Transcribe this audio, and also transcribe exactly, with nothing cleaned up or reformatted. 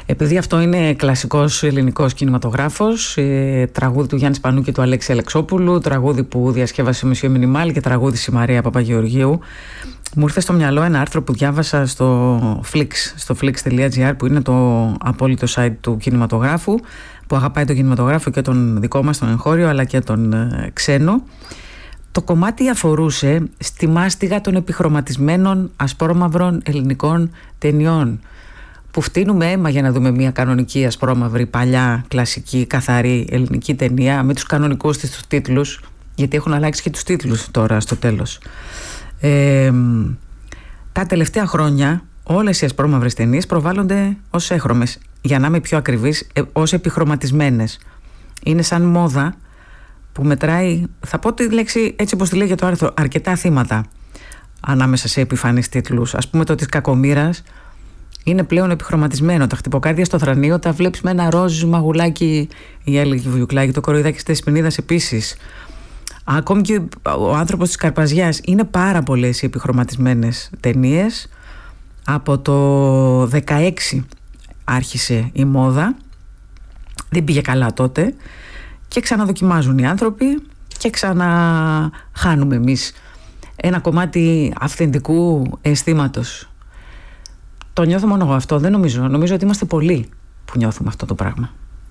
Επειδή αυτό είναι κλασικός ελληνικός κινηματογράφος, ε, τραγούδι του Γιάννη Σπανού και του Αλέξη Αλεξόπουλου, τραγούδι που διασκεύασε ο Μισιό Μινιμάλ και τραγούδι η Μαρία Παπαγεωργίου, μου ήρθε στο μυαλό ένα άρθρο που διάβασα στο Flix, στο flix τελεία gr, που είναι το απόλυτο site του κινηματογράφου, που αγαπάει τον κινηματογράφο και τον δικό μας, τον εγχώριο, αλλά και τον ε, ξένο. Το κομμάτι αφορούσε στη μάστιγα των επιχρωματισμένων ασπρόμαυρων ελληνικών ταινιών, που φτύνουμε αίμα για να δούμε μια κανονική ασπρόμαυρη, παλιά, κλασική, καθαρή ελληνική ταινία με τους κανονικούς της τους τίτλους, γιατί έχουν αλλάξει και τους τίτλους τώρα στο τέλος. Ε, τα τελευταία χρόνια όλες οι ασπρόμαυρες ταινίες προβάλλονται ως έχρωμες, για να είμαι πιο ακριβής, ε, ως επιχρωματισμένες. Είναι σαν μόδα που μετράει, θα πω τη λέξη έτσι όπως τη λέγει το άρθρο, αρκετά θύματα ανάμεσα σε επιφανείς τίτλους. Ας πούμε το της Κακομοίρας είναι πλέον επιχρωματισμένο. Τα χτυποκάρδια στο θρανείο τα βλέπεις με ένα ροζ μαγουλάκι, η άλλη Βουγιουκλάκη, το κοροϊδάκι της Δεσποινίδας επίσης. Ακόμη και ο άνθρωπος της Καρπαζιάς. Είναι πάρα πολλές οι επιχρωματισμένες ταινίες. Από το δεκαέξι άρχισε η μόδα, δεν πήγε καλά τότε, και ξαναδοκιμάζουν οι άνθρωποι και ξαναχάνουμε εμείς ένα κομμάτι αυθεντικού αισθήματος. Το νιώθω μόνο εγώ αυτό, δεν νομίζω. Νομίζω ότι είμαστε πολλοί που νιώθουμε αυτό το πράγμα.